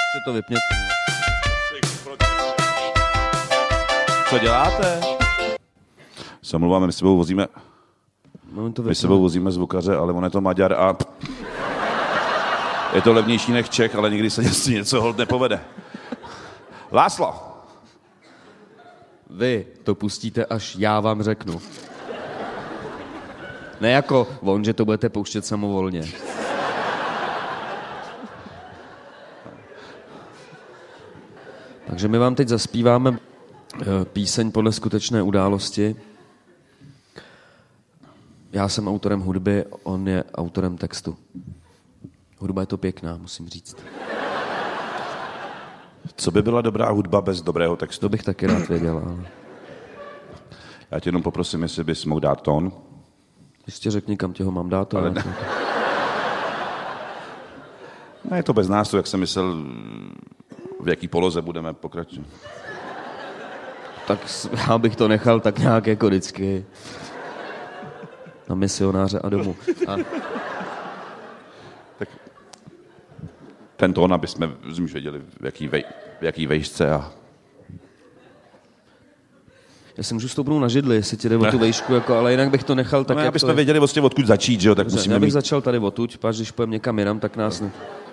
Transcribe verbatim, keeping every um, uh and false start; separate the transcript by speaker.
Speaker 1: Ještě to vypněte. Co děláte?
Speaker 2: Se omlouváme, my s sebou vozíme...
Speaker 1: To
Speaker 2: my s sebou vozíme zvukaře, ale on je to Maďar a... Je to levnější než Čech, ale nikdy se si něco hold nepovede. Láslo!
Speaker 1: Vy to pustíte, až já vám řeknu. Ne jako on, že to budete pouštět samovolně. Takže my vám teď zaspíváme píseň podle skutečné události. Já jsem autorem hudby, on je autorem textu. Hudba je to pěkná, musím říct.
Speaker 2: Co by byla dobrá hudba bez dobrého textu?
Speaker 1: To bych taky rád věděl, ale...
Speaker 2: Já tě jenom poprosím, jestli bys mohl dát tón.
Speaker 1: Ještě řekni, kam tě ho mám dát.
Speaker 2: Ale ne. Ne, je to bez nás, jak jsem myslel, v jaký poloze budeme pokračovat.
Speaker 1: Tak já bych to nechal tak nějak jako vždycky. Na misionáře a domů. A...
Speaker 2: Tak ten tón, aby jsme už věděli, v jaký, vej, v jaký vejšce a...
Speaker 1: Já si můžu stoupnout na židli, jestli ti jde o tu vejšku, jako, ale jinak bych to nechal tak,
Speaker 2: no,
Speaker 1: jak
Speaker 2: aby
Speaker 1: to
Speaker 2: jsme
Speaker 1: je.
Speaker 2: věděli vlastně odkud začít, že jo, tak
Speaker 1: Dobře,
Speaker 2: musíme
Speaker 1: já bych
Speaker 2: mít...
Speaker 1: začal tady odtud, páč, když pojem někam jinam, tak nás ne...